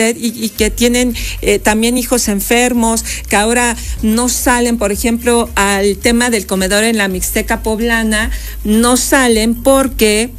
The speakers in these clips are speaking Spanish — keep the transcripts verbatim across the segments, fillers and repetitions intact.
Y, y que tienen eh, también hijos enfermos, que ahora no salen, por ejemplo, al tema del comedor en la Mixteca Poblana, no salen porque,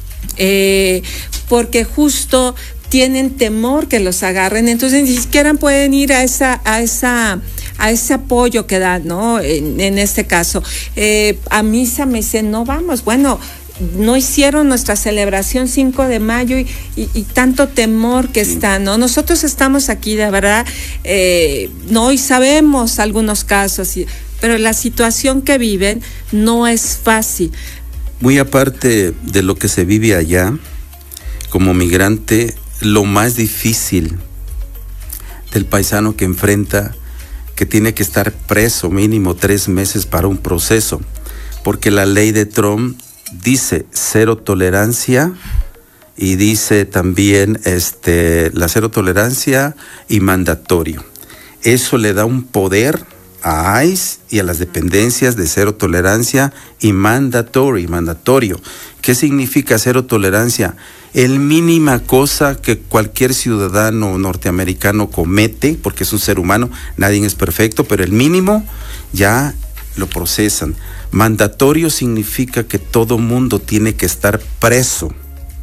eh, porque justo tienen temor que los agarren, entonces ni siquiera pueden ir a esa, a esa, a ese apoyo que dan, ¿no? En, en este caso, eh, a misa me dicen, no vamos, bueno, no hicieron nuestra celebración cinco de mayo y, y, y tanto temor que está, ¿no? Nosotros estamos aquí, de verdad, eh, no, y sabemos algunos casos, y, pero la situación que viven no es fácil. Muy aparte de lo que se vive allá, como migrante, lo más difícil del paisano que enfrenta, que tiene que estar preso mínimo tres meses para un proceso, porque la ley de Trump dice cero tolerancia y dice también este, la cero tolerancia y mandatorio. Eso le da un poder a ICE y a las dependencias de cero tolerancia y mandatorio, mandatorio. ¿Qué significa cero tolerancia? El mínima cosa que cualquier ciudadano norteamericano comete, porque es un ser humano, nadie es perfecto, pero el mínimo ya lo procesan. Mandatorio significa que todo mundo tiene que estar preso,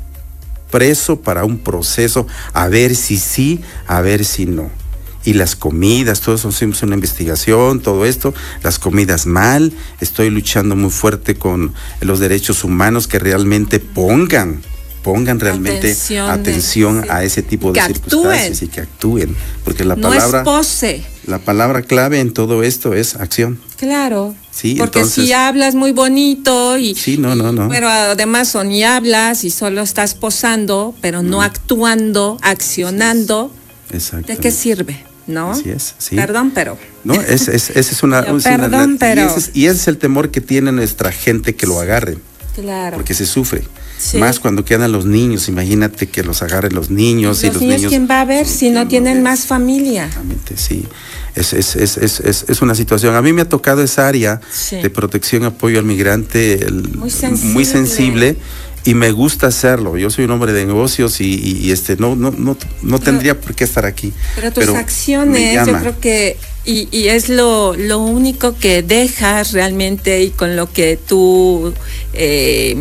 preso para un proceso, a ver si sí, a ver si no. Y las comidas, todo eso, hicimos una investigación, todo esto, las comidas mal, estoy luchando muy fuerte con los derechos humanos que realmente pongan, pongan realmente atención, atención de, sí. a ese tipo de circunstancias actúen. Y que actúen, porque la no palabra, es pose. La palabra clave en todo esto es acción. Claro. Sí, porque entonces, si hablas muy bonito y, sí, no, no, no. pero además son y hablas y solo estás posando, pero no, no actuando, accionando, ¿de qué sirve? ¿No? Así es, sí. Perdón, pero. No, esa es, es, es una. Yo, es perdón, una, pero. Y ese, es, y ese es el temor que tiene nuestra gente, que lo agarren. Claro. Porque se sufre. Sí. Más cuando quedan los niños, imagínate que los agarren los niños. Los, y los niños, niños, ¿quién va a ver si no tienen más familia? Exactamente, sí. Es, es, es, es, es, es una situación. A mí me ha tocado esa área sí. de protección, apoyo al migrante, el, muy sensible. Muy sensible. Y me gusta hacerlo. Yo soy un hombre de negocios y, y, y este no no no no tendría pero, por qué estar aquí. Pero tus pero acciones, yo creo que y, y es lo lo único que dejas realmente y con lo que tú eh,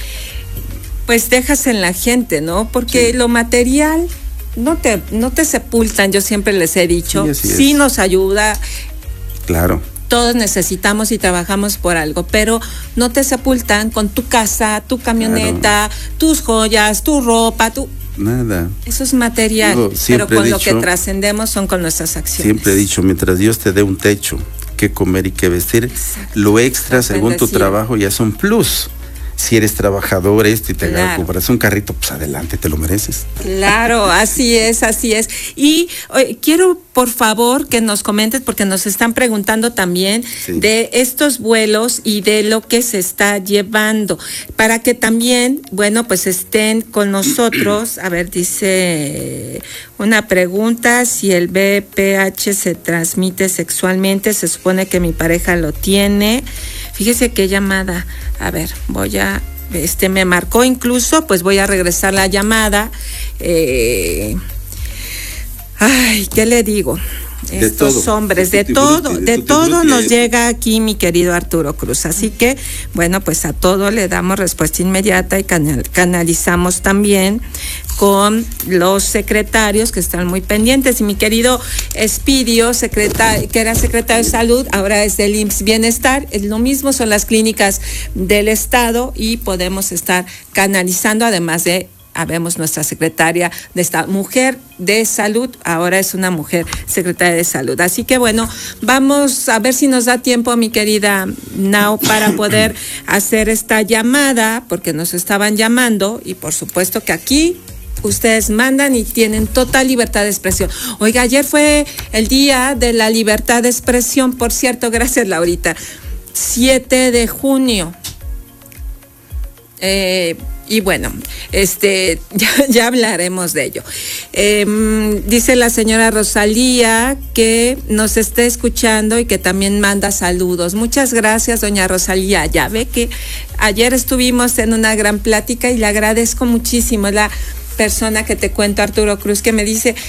pues dejas en la gente, ¿no? Porque sí. lo material no te no te sepultan. Yo siempre les he dicho, sí, sí nos ayuda. Claro. Todos necesitamos y trabajamos por algo, pero no te sepultan con tu casa, tu camioneta, claro. tus joyas, tu ropa, tu... Nada. Eso es material, Digo, pero con dicho, lo que trascendemos son con nuestras acciones. Siempre he dicho, mientras Dios te dé un techo, que comer y que vestir, exacto. lo extra según tu trabajo ya es un plus. Si eres trabajador esto y te claro. compras un carrito, pues adelante, te lo mereces. Claro, así es, así es. Y oye, quiero, por favor, que nos comentes, porque nos están preguntando también sí. de estos vuelos y de lo que se está llevando, para que también, bueno, pues estén con nosotros. A ver, dice una pregunta, si el B P H se transmite sexualmente, se supone que mi pareja lo tiene. Fíjese qué llamada, a ver, voy a, este me marcó incluso, pues voy a regresar la llamada. Eh, ay, ¿qué le digo? De Estos todo. hombres, de, de todo, de, de todo nos llega aquí mi querido Arturo Cruz. Así que, bueno, pues a todo le damos respuesta inmediata y canal, canalizamos también con los secretarios que están muy pendientes. Y mi querido Espidio, secretario, que era secretario de Salud, ahora es del I M S S Bienestar. Es lo mismo, son las clínicas del Estado y podemos estar canalizando, además de habemos nuestra secretaria de esta mujer de salud, ahora es una mujer secretaria de salud. Así que bueno, vamos a ver si nos da tiempo, mi querida Nao, para poder hacer esta llamada, porque nos estaban llamando y por supuesto que aquí ustedes mandan y tienen total libertad de expresión. Oiga, ayer fue el día de la libertad de expresión, por cierto, gracias Laurita, siete de junio. Eh, y bueno, este ya, ya hablaremos de ello. Eh, dice la señora Rosalía que nos está escuchando y que también manda saludos. Muchas gracias, doña Rosalía. Ya ve que ayer estuvimos en una gran plática y le agradezco muchísimo. La persona que te cuento, Arturo Cruz, que me dice